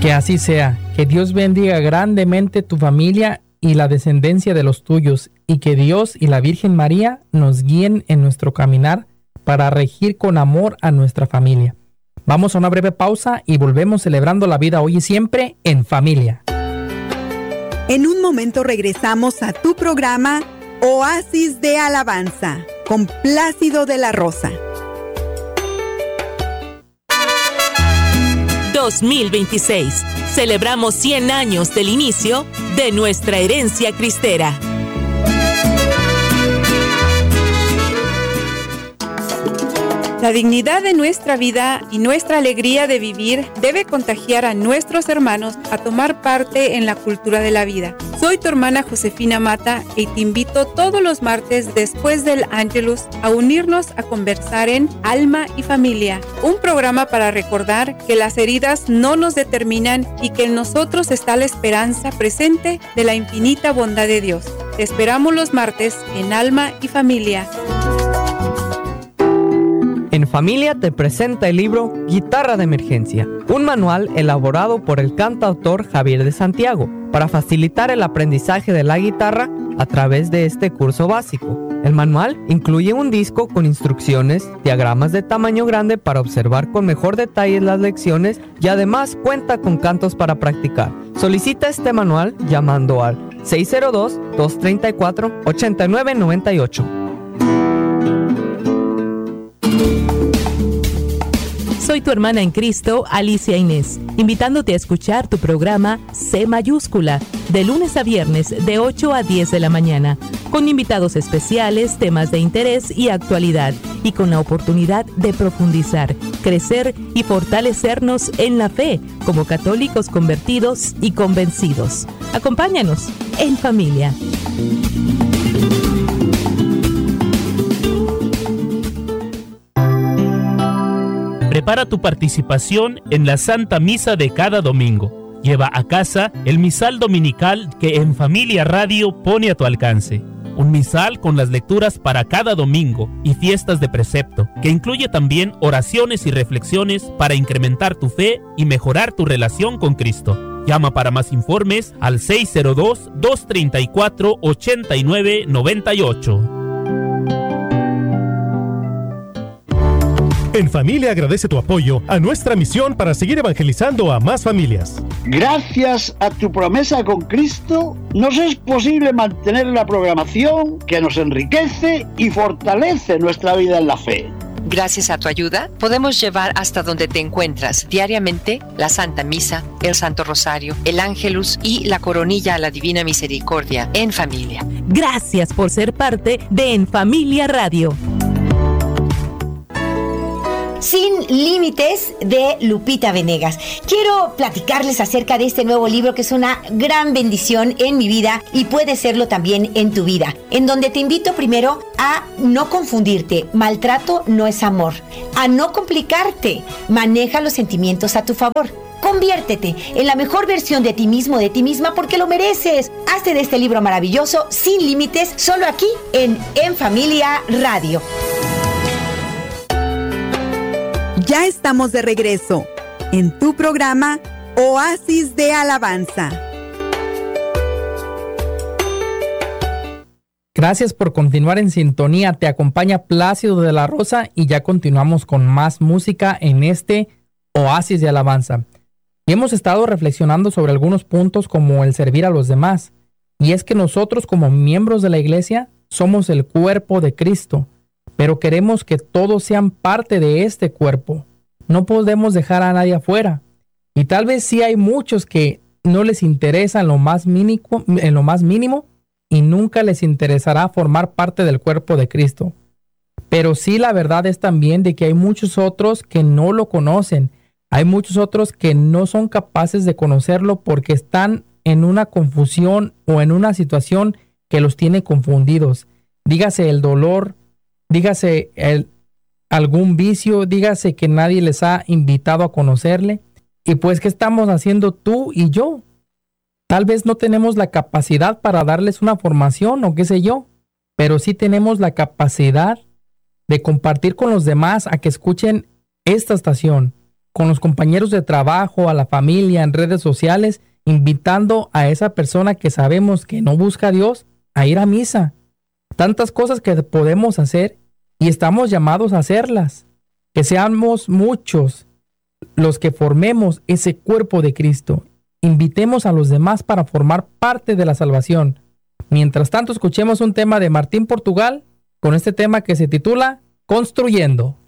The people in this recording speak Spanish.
Que así sea, que Dios bendiga grandemente tu familia y la descendencia de los tuyos, y que Dios y la Virgen María nos guíen en nuestro caminar para regir con amor a nuestra familia. Vamos a una breve pausa y volvemos celebrando la vida hoy y siempre en familia. En un momento regresamos a tu programa Oasis de Alabanza con Plácido de la Rosa. 2026. Celebramos 100 años del inicio de nuestra herencia cristera. La dignidad de nuestra vida y nuestra alegría de vivir debe contagiar a nuestros hermanos a tomar parte en la cultura de la vida. Soy tu hermana Josefina Mata y te invito todos los martes después del Ángelus a unirnos a conversar en Alma y Familia, un programa para recordar que las heridas no nos determinan y que en nosotros está la esperanza presente de la infinita bondad de Dios. Te esperamos los martes en Alma y Familia. En Familia te presenta el libro Guitarra de Emergencia, un manual elaborado por el cantautor Javier de Santiago para facilitar el aprendizaje de la guitarra a través de este curso básico. El manual incluye un disco con instrucciones, diagramas de tamaño grande para observar con mejor detalle las lecciones y además cuenta con cantos para practicar. Solicita este manual llamando al 602-234-8998. Soy tu hermana en Cristo, Alicia Inés, invitándote a escuchar tu programa C mayúscula, de lunes a viernes de 8 a 10 de la mañana, con invitados especiales, temas de interés y actualidad, y con la oportunidad de profundizar, crecer y fortalecernos en la fe, como católicos convertidos y convencidos. Acompáñanos en Familia. Prepara tu participación en la Santa Misa de cada domingo. Lleva a casa el misal dominical que En Familia Radio pone a tu alcance. Un misal con las lecturas para cada domingo y fiestas de precepto, que incluye también oraciones y reflexiones para incrementar tu fe y mejorar tu relación con Cristo. Llama para más informes al 602-234-8998. En Familia agradece tu apoyo a nuestra misión para seguir evangelizando a más familias. Gracias a tu promesa con Cristo, nos es posible mantener la programación que nos enriquece y fortalece nuestra vida en la fe. Gracias a tu ayuda, podemos llevar hasta donde te encuentras diariamente la Santa Misa, el Santo Rosario, el Ángelus y la Coronilla a la Divina Misericordia en familia. Gracias por ser parte de En Familia Radio. Sin Límites, de Lupita Venegas. Quiero platicarles acerca de este nuevo libro que es una gran bendición en mi vida y puede serlo también en tu vida, en donde te invito primero a no confundirte. Maltrato no es amor. A no complicarte. Maneja los sentimientos a tu favor. Conviértete en la mejor versión de ti mismo, de ti misma, porque lo mereces. Hazte de este libro maravilloso, Sin Límites, solo aquí en Familia Radio. Ya estamos de regreso en tu programa Oasis de Alabanza. Gracias por continuar en sintonía. Te acompaña Plácido de la Rosa y ya continuamos con más música en este Oasis de Alabanza. Y hemos estado reflexionando sobre algunos puntos como el servir a los demás. Y es que nosotros como miembros de la iglesia somos el cuerpo de Cristo, pero queremos que todos sean parte de este cuerpo. No podemos dejar a nadie afuera. Y tal vez sí hay muchos que no les interesa en lo más mínimo y nunca les interesará formar parte del cuerpo de Cristo. Pero sí, la verdad es también de que hay muchos otros que no lo conocen. Hay muchos otros que no son capaces de conocerlo porque están en una confusión o en una situación que los tiene confundidos. Dígase el dolor, dígase algún vicio, dígase que nadie les ha invitado a conocerle. Y pues, ¿qué estamos haciendo tú y yo? Tal vez no tenemos la capacidad para darles una formación o qué sé yo, pero sí tenemos la capacidad de compartir con los demás a que escuchen esta estación. con los compañeros de trabajo, a la familia, en redes sociales, invitando a esa persona que sabemos que no busca a Dios a ir a misa. Tantas cosas que podemos hacer y estamos llamados a hacerlas. Que seamos muchos los que formemos ese cuerpo de Cristo. Invitemos a los demás para formar parte de la salvación. Mientras tanto, escuchemos un tema de Martín Portugal con este tema que se titula Construyendo.